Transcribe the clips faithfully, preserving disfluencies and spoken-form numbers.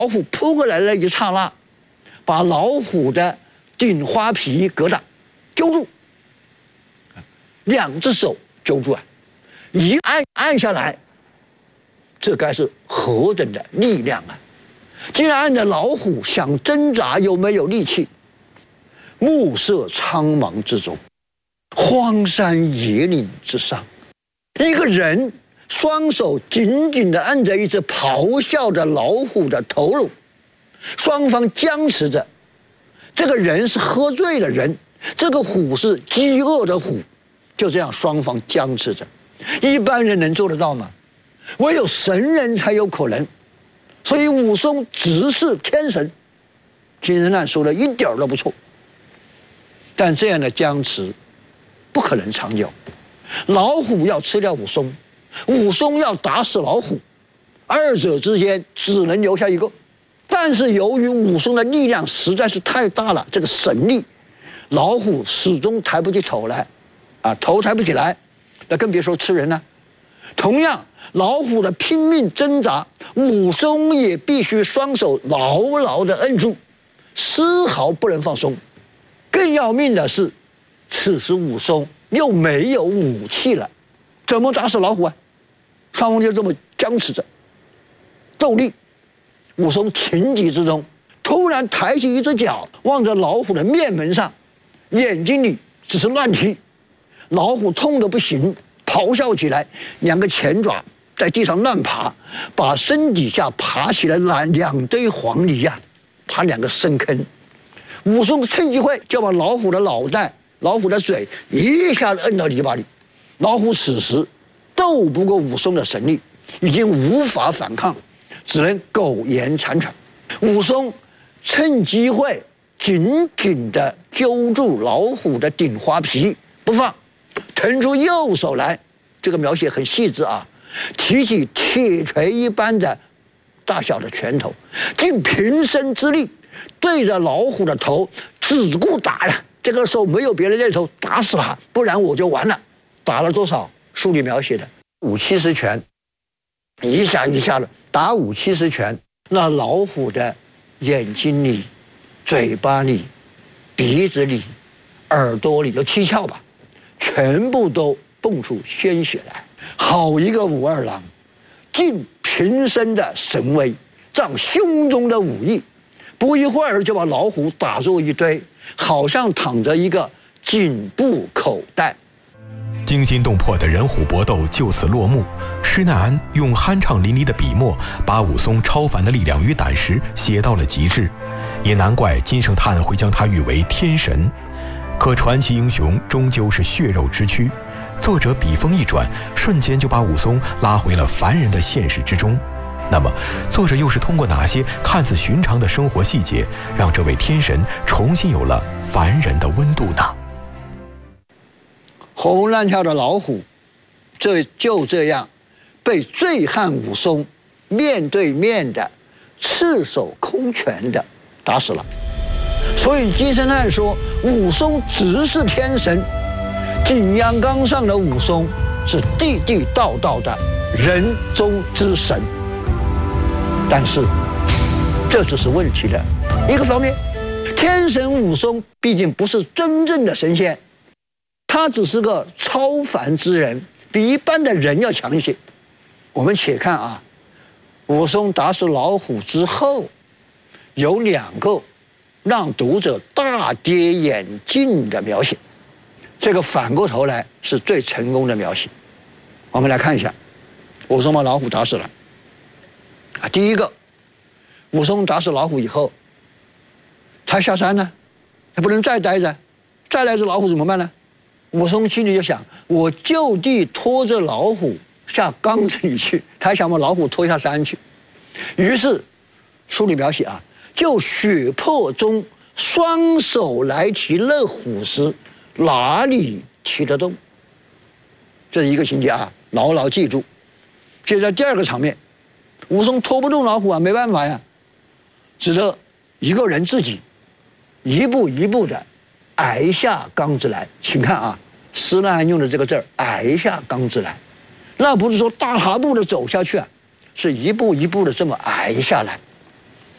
老虎扑过来的一刹那，把老虎的顶花皮疙瘩揪住，两只手揪住啊，一按按下来，这该是何等的力量啊！竟然按着老虎想挣扎，有没有力气？暮色苍茫之中，荒山野岭之上，一个人双手紧紧地按着一只咆哮的老虎的头颅，双方僵持着。这个人是喝醉的人，这个虎是饥饿的虎，就这样双方僵持着。一般人能做得到吗？唯有神人才有可能。所以武松直视天神，金圣叹说的一点都不错。但这样的僵持不可能长久，老虎要吃掉武松，武松要打死老虎，二者之间只能留下一个。但是由于武松的力量实在是太大了，这个神力，老虎始终抬不起头来，啊，头抬不起来，那更别说吃人了。同样，老虎的拼命挣扎，武松也必须双手牢牢地摁住，丝毫不能放松。更要命的是，此时武松又没有武器了，怎么打死老虎啊？双方就这么僵持着，斗力。武松情急之中，突然抬起一只脚，望着老虎的面门上，眼睛里只是乱踢。老虎痛得不行，咆哮起来，两个前爪在地上乱爬，把身底下爬起来两两堆黄泥呀、啊，爬两个深坑。武松趁机会就把老虎的脑袋、老虎的嘴一下子摁到泥巴里。老虎此时斗不过武松的神力，已经无法反抗，只能苟延残喘。武松趁机会紧紧地揪住老虎的顶花皮不放，腾出右手来，这个描写很细致啊，提起铁锤一般的大小的拳头，尽平生之力对着老虎的头只顾打了。这个时候没有别的念头，打死他，不然我就完了。打了多少？书里描写的五七十拳，一下一下的打五七十拳，那老虎的眼睛里、嘴巴里、鼻子里、耳朵里有七窍吧，全部都蹦出鲜血来。好一个武二郎，尽平生的神威，仗胸中的武艺，不一会儿就把老虎打作一堆，好像躺着一个颈部口袋。 惊心动魄的人虎搏斗就此落幕。施耐庵用酣畅淋漓的笔墨，把武松超凡的力量与胆识写到了极致，也难怪金圣叹会将他誉为天神。可传奇英雄终究是血肉之躯，作者笔锋一转，瞬间就把武松拉回了凡人的现实之中。那么，作者又是通过哪些看似寻常的生活细节，让这位天神重新有了凡人的温度呢？ 活蹦乱跳的老虎，这就这样被醉汉武松面对面的、赤手空拳的打死了。所以金圣叹说，武松直是天神，景阳冈上的武松是地地道道的人中之神。但是，这只是问题的一个方面。天神武松毕竟不是真正的神仙，他只是个超凡之人，比一般的人要强一些。我们且看啊，武松打死老虎之后，有两个让读者大跌眼镜的描写，这个反过头来是最成功的描写。我们来看一下，武松把老虎打死了啊。第一个，武松打死老虎以后，他下山呢，他不能再待着，再来只老虎怎么办呢？武松心里就想，我就地拖着老虎下缸子里去，他想把老虎拖下山去。于是书里描写啊，就血泊中双手来提勒虎时，哪里提得动？这是一个情节啊，牢牢记住。接着第二个场面，武松拖不动老虎啊，没办法呀，只得一个人自己一步一步的挨下缸子来。请看啊，施耐庵用的这个字儿，挨下缸子来，那不是说大踏步的走下去啊，是一步一步的这么挨下来。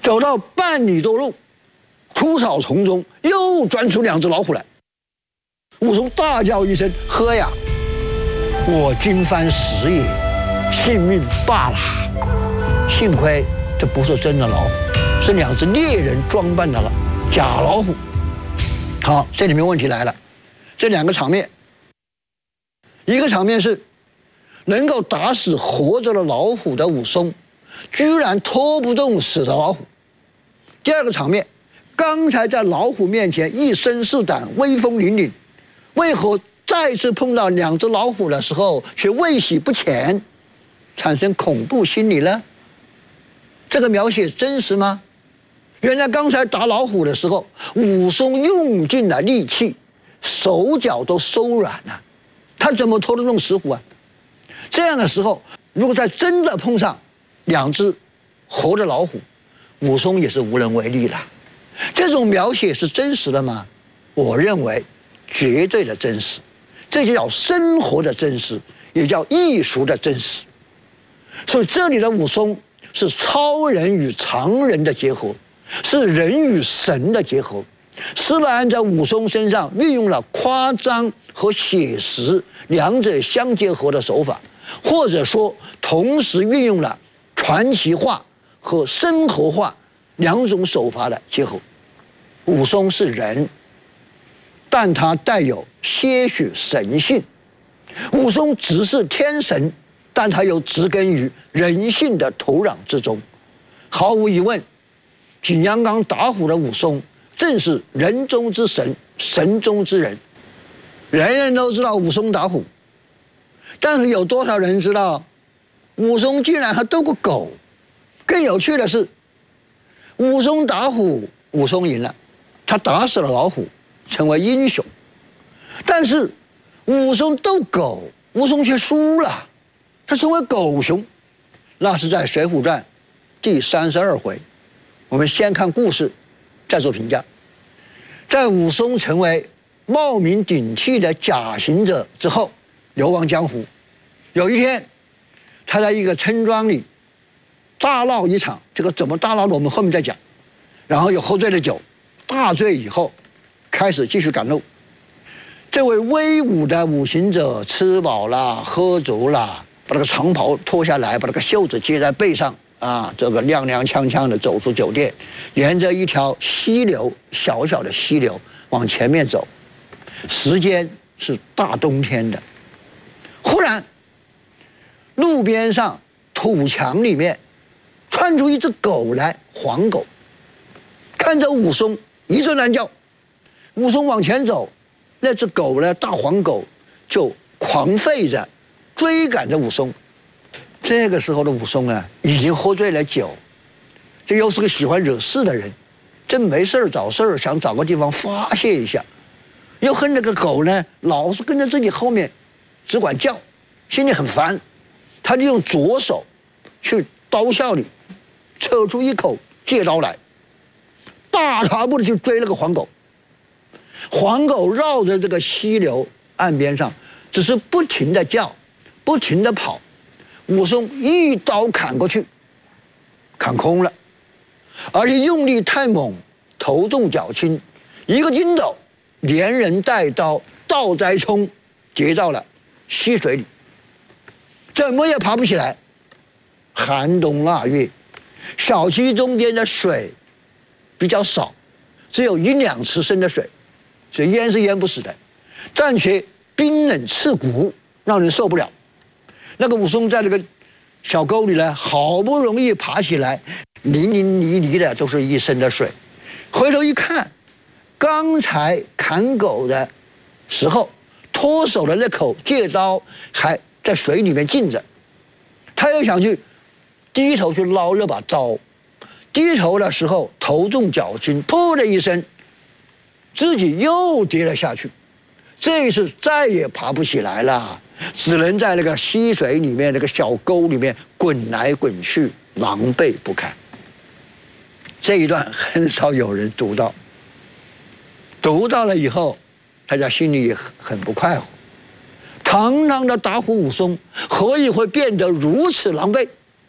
走到半里多路，枯草丛中又钻出两只老虎来。武松大叫一声：“呵呀！我今番死也，性命罢了。”幸亏这不是真的老虎，是两只猎人装扮的了假老虎。好，这里面问题来了，这两个场面，一个场面是能够打死活着的老虎的武松，居然拖不动死的老虎。第二个场面，刚才在老虎面前一身是胆，威风凛凛，为何再次碰到两只老虎的时候却畏喜不前，产生恐怖心理呢？这个描写真实吗？原来刚才打老虎的时候，武松用尽了力气，手脚都收软了，他怎么拖得动石虎啊？这样的时候，如果再真的碰上两只活的老虎，武松也是无能为力了。这种描写是真实的吗？我认为绝对的真实，这就叫生活的真实，也叫艺术的真实。所以这里的武松是超人与常人的结合，是人与神的结合。施耐庵在武松身上运用了夸张和写实两者相结合的手法，或者说同时运用了传奇化和生活化两种手法的结合。武松是人，但他带有些许神性；武松只是天神，但他又植根于人性的土壤之中。毫无疑问，景阳冈打虎的武松正是人中之神，神中之人。人人都知道武松打虎，但是有多少人知道武松竟然还斗过狗？更有趣的是，武松打虎，武松赢了，他打死了老虎，成为英雄。但是武松斗狗，武松却输了，他成为狗熊。那是在《水浒传》第三十二回。我们先看故事，再做评价。在武松成为冒名顶替的假行者之后，流亡江湖。有一天，他在一个村庄里大闹一场，这个怎么大闹的我们后面再讲。然后又喝醉了酒，大醉以后开始继续赶路。这位威武的武行者吃饱了喝足了，把那个长袍脱下来，把那个袖子系在背上啊，这个踉踉跄跄的走出酒店，沿着一条溪流，小小的溪流往前面走。时间是大冬天的，忽然路边上土墙里面窜出一只狗来，黄狗，看着武松一阵乱叫。武松往前走，那只狗呢，大黄狗就狂吠着追赶着武松。这个时候的武松啊，已经喝醉了酒，这又是个喜欢惹事的人，真没事儿找事儿，想找个地方发泄一下。又恨那个狗呢，老是跟着自己后面，只管叫，心里很烦。他就用左手去刀鞘里抽出一口戒刀来，大踏步的去追那个黄狗。黄狗绕着这个溪流岸边上，只是不停的叫，不停的跑。武松一刀砍过去，砍空了，而且用力太猛，头重脚轻，一个筋斗连人带刀倒栽冲，跌到了溪水里，怎么也爬不起来。寒冬腊月，小溪中间的水比较少，只有一两尺深的水，所以淹是淹不死的，但却冰冷刺骨，让人受不了。那个武松在这个小沟里呢，好不容易爬起来，淋淋漓漓的都是一身的水。回头一看，刚才砍狗的时候脱手的那口戒刀还在水里面浸着，他又想去低头去捞那把刀，低头的时候头重脚轻，噗的一声，自己又跌了下去。这一次再也爬不起来了，只能在那个溪水里面那个小沟里面滚来滚去，狼狈不堪。这一段很少有人读到，读到了以后，大家心里也很不快活。堂堂的打虎武松，何以会变得如此狼狈？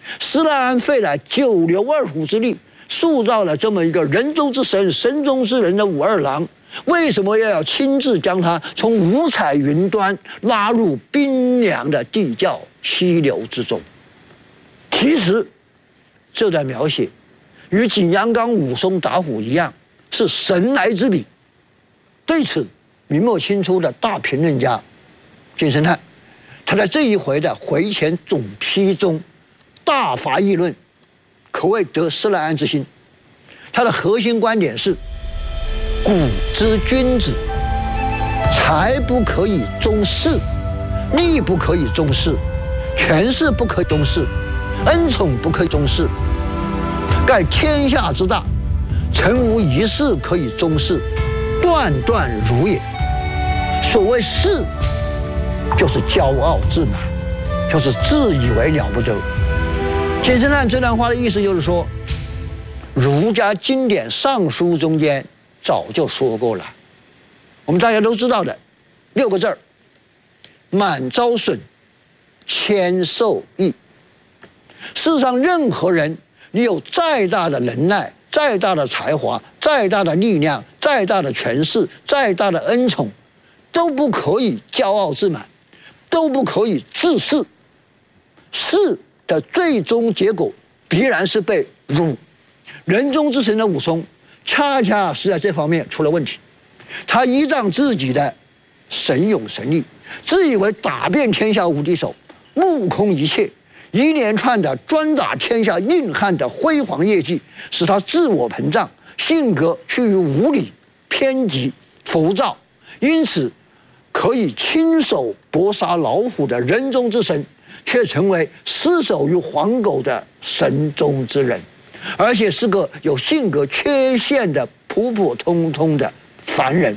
施耐庵费了九牛二虎之力，塑造了这么一个人中之神、神中之人的武二郎。为什么要亲自将他从五彩云端拉入冰凉的地窖溪流之中？其实，这段描写与景阳冈武松打虎一样，是神来之笔。对此，明末清初的大评论家金圣叹，他在这一回的回前总批中大发议论，可谓得施耐庵之心。他的核心观点是：古之君子，才不可以终事，力不可以终事，权势不可以终事，恩宠不可以终事。盖天下之大，曾无一事可以终事，断断如也。所谓事，就是骄傲自满，就是自以为了不得。金圣叹这段话的意思就是说，儒家经典《尚书》中间早就说过了，我们大家都知道的六个字儿：满招损，谦受益。世上任何人，你有再大的能耐、再大的才华、再大的力量、再大的权势、再大的恩宠，都不可以骄傲自满，都不可以自恃。恃的最终结果必然是被辱。人中之神的武松，恰恰是在这方面出了问题。他依仗自己的神勇神力，自以为打遍天下无敌手，目空一切，一连串的专打天下硬汉的辉煌业绩，使他自我膨胀，性格趋于无理、偏激、浮躁，因此可以亲手搏杀老虎的人中之神，却成为失手于黄狗的神中之人，而且是个有性格缺陷的普普通通的凡人。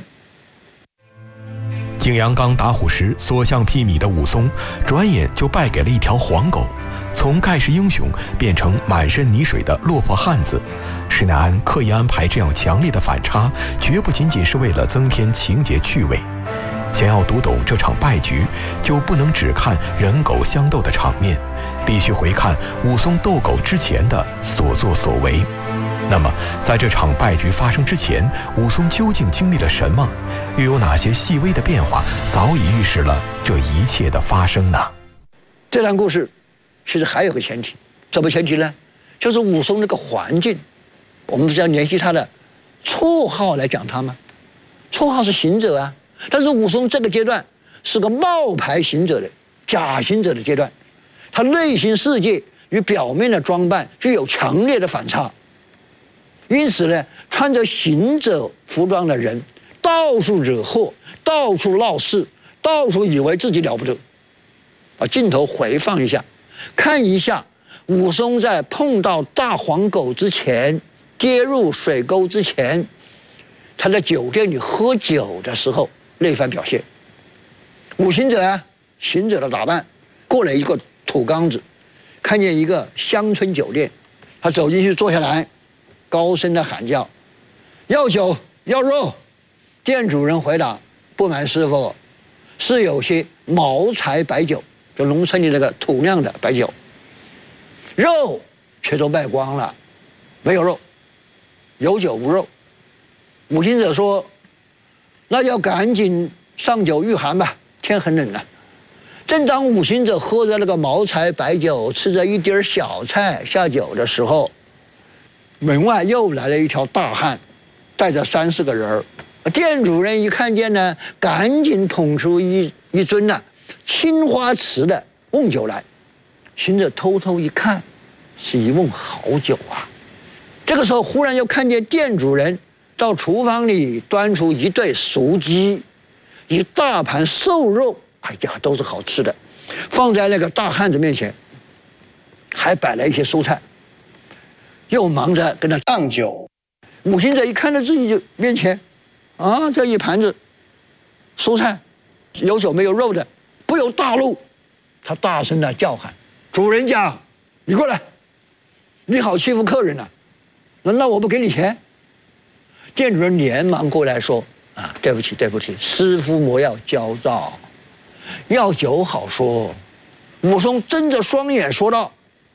景阳冈打虎时所向披靡的武松，转眼就败给了一条黄狗，从盖世英雄变成满身泥水的落魄汉子。施耐庵刻意安排这样强烈的反差，绝不仅仅是为了增添情节趣味。想要读懂这场败局，就不能只看人狗相斗的场面，必须回看武松斗狗之前的所作所为。那么，在这场败局发生之前，武松究竟经历了什么？又有哪些细微的变化早已预示了这一切的发生呢？ 这段故事其实还有个前提，什么前提呢？就是武松那个环境。我们不是要联系他的绰号来讲他吗？绰号是行者啊，但是武松这个阶段是个冒牌行者的假行者的阶段，他内心世界与表面的装扮具有强烈的反差。因此呢，穿着行者服装的人到处惹祸，到处闹事，到处以为自己了不得。把镜头回放一下，看一下武松在碰到大黄狗之前，跌入水沟之前，他在酒店里喝酒的时候那番表现。五行者啊，行者的打扮，过了一个土缸子，看见一个乡村酒店，他走进去坐下来，高声的喊叫：“要酒要肉。”店主人回答：“不瞒师傅，是有些茅台白酒，就农村里那个土酿的白酒，肉却都卖光了，没有肉，有酒无肉。”五行者说：“那要赶紧上酒御寒吧，天很冷了。”正当五行者喝着那个茅台白酒，吃着一碟小菜下酒的时候，门外又来了一条大汉，带着三四个人儿。店主人一看见呢，赶紧捧出一一樽呢、啊、青花瓷的瓮酒来。行者偷偷一看，是一瓮好酒啊。这个时候忽然又看见店主人到厨房里端出一对熟鸡，一大盘瘦肉，哎呀，都是好吃的，放在那个大汉子面前，还摆了一些蔬菜，又忙着跟他上酒。五行者一看到自己面前，啊，这一盘子蔬菜，有酒没有肉的，不由大怒，他大声的叫喊：“主人家，你过来！你好欺负客人啊！难道我不给你钱？”店主人连忙过来说：“啊，对不起，对不起，师傅莫要焦躁，要酒好说。”武松睁着双眼说道：“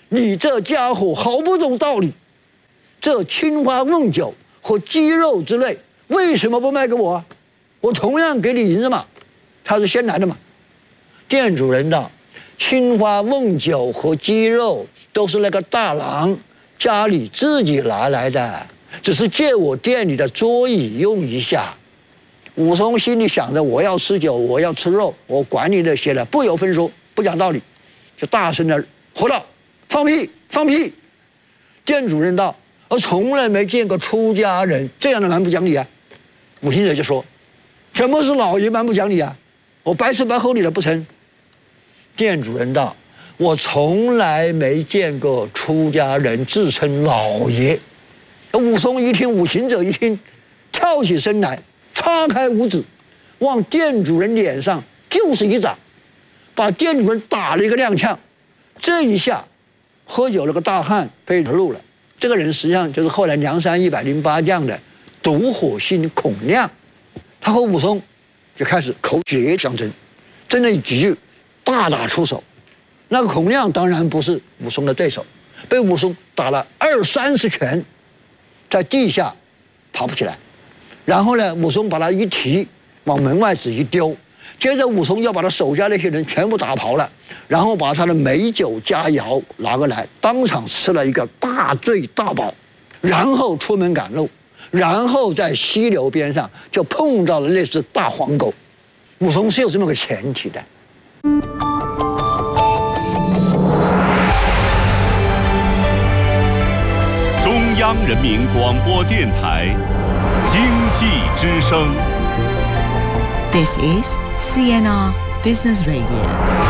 你这家伙毫不懂道理，这青花瓮酒和鸡肉之类，为什么不卖给我？我同样给你银子嘛，他是先来的嘛。店主人道：青花瓮酒和鸡肉都是那个大郎家里自己拿来的，只是借我店里的桌椅用一下。武松心里想着，我要吃酒，我要吃肉，我管你那些了，不由分说，不讲道理，就大声的吼道：放屁，放屁！店主人道：我从来没见过出家人这样的蛮不讲理啊。武行者就说：什么是老爷蛮不讲理啊？我白吃白喝你了不成？店主人道：我从来没见过出家人自称老爷。武松一听，武行者一听，跳起身来，叉开五指，往店主人脸上就是一掌，把店主人打了一个踉跄。这一下，喝酒了个大汉飞着路了。这个人实际上就是后来梁山一百零八将的独火星孔亮，他和武松就开始口诀相争，争了几句，大打出手。那个孔亮当然不是武松的对手，被武松打了二三十拳，在地下爬不起来。然后呢，武松把他一提，往门外只一丢。接着武松要把他手下那些人全部打跑了，然后把他的美酒佳肴拿过来，当场吃了一个大醉大饱，然后出门赶路，然后在溪流边上就碰到了那只大黄狗。武松是有这么个前提的。 中央人民广播电台经济之声。 This is C N R Business Radio.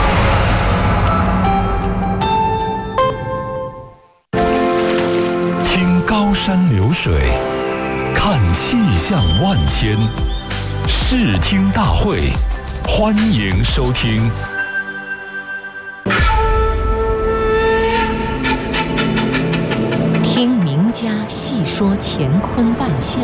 听高山流水，看气象万千，视听大会，欢迎收听。 听名家细说乾坤万象，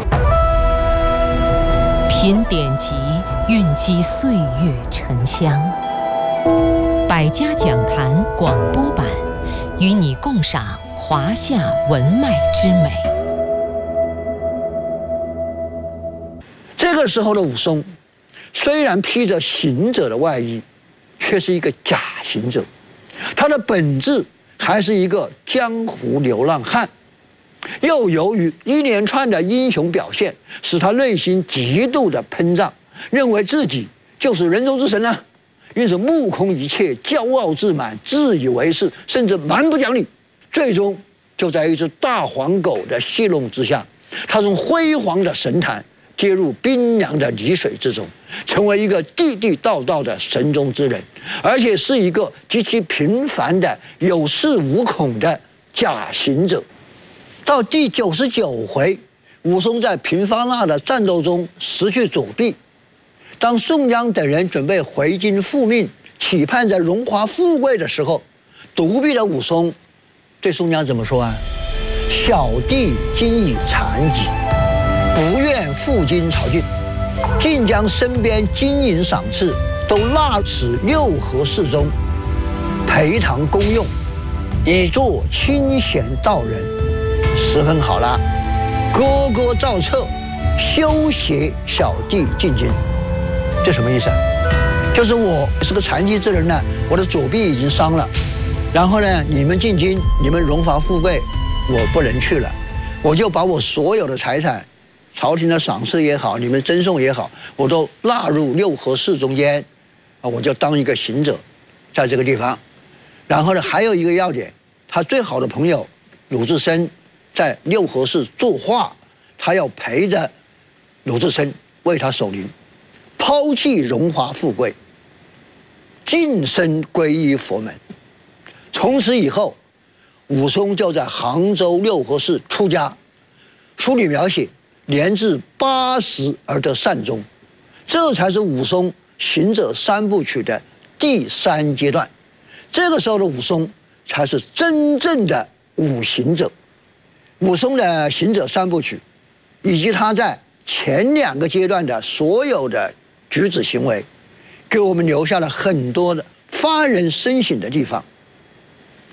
品典籍，蕴积岁月沉香。百家讲坛广播版，与你共赏华夏文脉之美。 这个时候的武松，虽然披着行者的外衣，却是一个假行者，他的本质还是一个江湖流浪汉。又由于一连串的英雄表现，使他内心极度的膨胀，认为自己就是人中之神啊，因此目空一切，骄傲自满，自以为是，甚至蛮不讲理。最终就在一只大黄狗的戏弄之下，他从辉煌的神坛跌入冰凉的泥水之中，成为一个地地道道的神中之人，而且是一个极其平凡的有恃无恐的假行者。到第九十九回，武松在平方腊的战斗中失去左臂。当宋江等人准备回京复命，期盼着荣华富贵的时候，独臂的武松对宋江怎么说啊？小弟今已残疾，不愿赴京朝觐，竟将身边金银赏赐都纳此六合寺中，陪堂公用，以作清闲道人。十分好了，哥哥造册，休携小弟进京。这什么意思啊？就是我是个残疾之人呢，我的左臂已经伤了，然后呢，你们进京，你们荣华富贵，我不能去了，我就把我所有的财产，朝廷的赏赐也好，你们赠送也好，我都纳入六合寺中间，啊，我就当一个行者，在这个地方。然后呢，还有一个要点，他最好的朋友鲁智深在六合寺作画，他要陪着鲁智深为他守灵，抛弃荣华富贵，净身皈依佛门。从此以后，武松就在杭州六合寺出家。书里描写年至八十而得善终，这才是武松行者三部曲的第三阶段。这个时候的武松才是真正的武行者。武松的行者三部曲，以及他在前两个阶段的所有的举止行为，给我们留下了很多的发人深省的地方。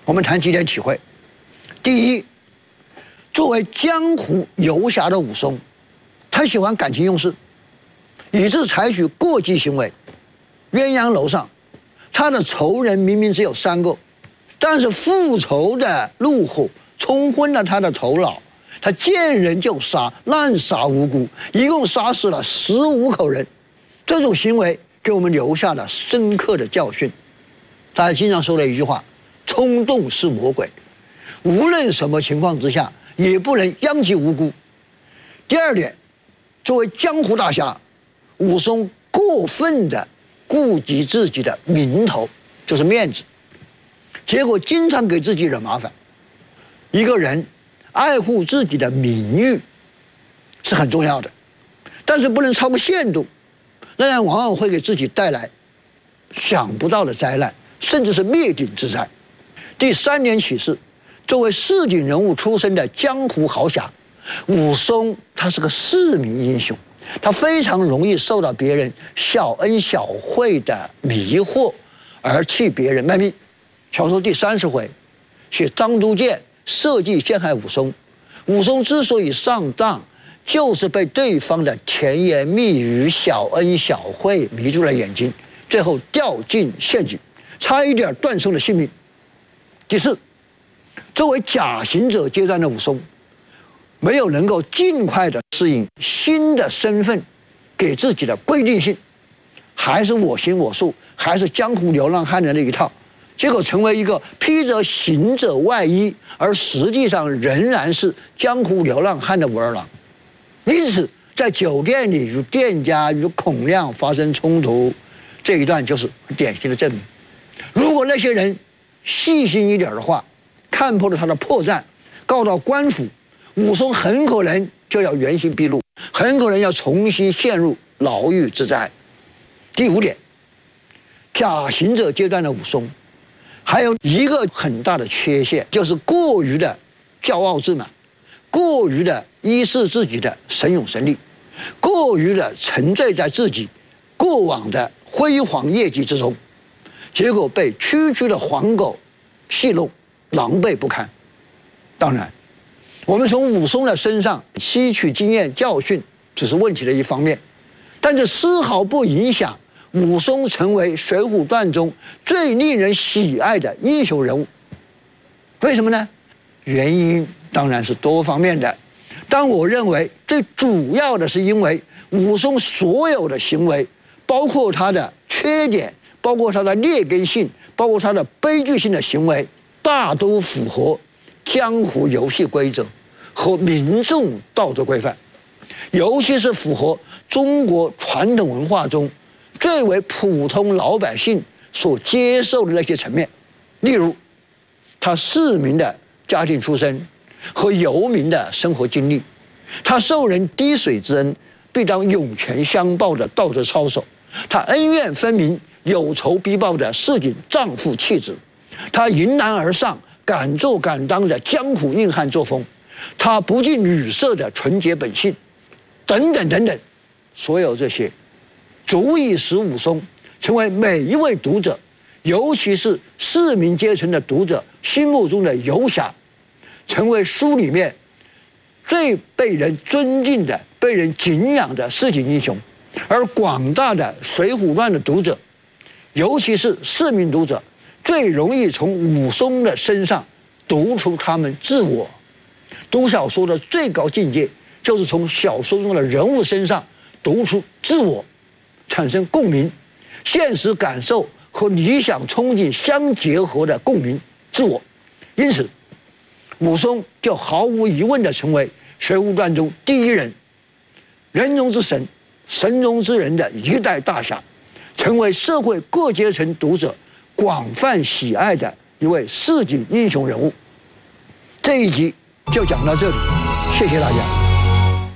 我们谈几点体会。第一，作为江湖游侠的武松，他喜欢感情用事，以致采取过激行为。鸳鸯楼上，他的仇人明明只有三个，但是复仇的怒火冲昏了他的头脑，他见人就杀，滥杀无辜，一共杀死了十五口人。这种行为给我们留下了深刻的教训。他经常说了一句话：冲动是魔鬼，无论什么情况之下也不能殃及无辜。第二点，作为江湖大侠，武松过分的顾及自己的名头，就是面子，结果经常给自己惹麻烦。一个人爱护自己的名誉是很重要的，但是不能超过限度，那样往往会给自己带来想不到的灾难，甚至是灭顶之灾。第三点启示，作为市井人物出身的江湖豪侠，武松他是个市民英雄，他非常容易受到别人小恩小惠的迷惑而替别人卖命。小说第三十回写张都监设计陷害武松，武松之所以上当，就是被对方的甜言蜜语、小恩小惠迷住了眼睛，最后掉进陷阱，差一点断送了性命。第四，作为假行者阶段的武松，没有能够尽快的适应新的身份给自己的规定性，还是我行我素，还是江湖流浪汉的那一套，结果成为一个披着行者外衣，而实际上仍然是江湖流浪汉的武二郎。因此，在酒店里与店家与孔亮发生冲突，这一段就是典型的证明。如果那些人细心一点的话，看破了他的破绽，告到官府，武松很可能就要原形毕露，很可能要重新陷入牢狱之灾。第五点，假行者阶段的武松还有一个很大的缺陷，就是过于的骄傲自满，过于的依恃自己的神勇神力，过于的沉醉在自己过往的辉煌业绩之中，结果被区区的黄狗戏弄，狼狈不堪。当然，我们从武松的身上吸取经验教训只是问题的一方面，但这丝毫不影响武松成为《水浒传》中最令人喜爱的英雄人物。为什么呢？原因当然是多方面的，但我认为最主要的是因为武松所有的行为，包括他的缺点，包括他的劣根性，包括他的悲剧性的行为，大都符合江湖游戏规则和民众道德规范，尤其是符合中国传统文化中最为普通老百姓所接受的那些层面。例如，他市民的家庭出身和游民的生活经历，他受人滴水之恩必当涌泉相报的道德操守，他恩怨分明、有仇必报的市井丈夫气质，他迎难而上、敢做敢当的江湖硬汉作风，他不近女色的纯洁本性，等等等等，所有这些足以使武松成为每一位读者，尤其是市民阶层的读者心目中的游侠，成为书里面最被人尊敬的、被人敬仰的市井英雄。而广大的《水浒传》的读者，尤其是市民读者，最容易从武松的身上读出他们自我。读小说的最高境界，就是从小说中的人物身上读出自我，产生共鸣，现实感受和理想憧憬相结合的共鸣自我。因此，武松就毫无疑问地成为《水浒传》中第一人，人中之神，神中之人的一代大侠，成为社会各阶层读者广泛喜爱的一位市井英雄人物。这一集就讲到这里，谢谢大家。